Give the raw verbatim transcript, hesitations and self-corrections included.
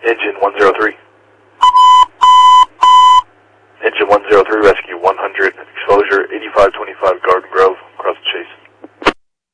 Engine one zero three. Engine one zero three, rescue one hundred, exposure eighty-five twenty-five Garden Grove.